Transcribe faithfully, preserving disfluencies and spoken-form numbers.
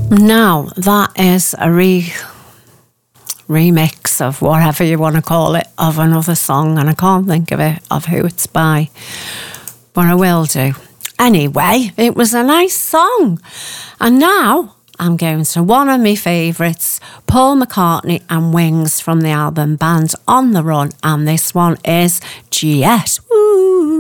Now, that is a re remix of whatever you want to call it, of another song, and I can't think of it, of who it's by, but I will do. Anyway, it was a nice song. And now I'm going to one of my favourites, Paul McCartney and Wings from the album Band on the Run, and this one is Duet. Woo!